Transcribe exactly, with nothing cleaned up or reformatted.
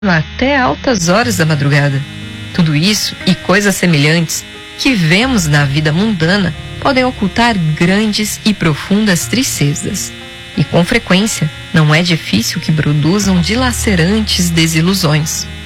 até altas horas da madrugada. Tudo isso e coisas semelhantes que vemos na vida mundana podem ocultar grandes e profundas tristezas. E com frequência, não é difícil que produzam dilacerantes desilusões.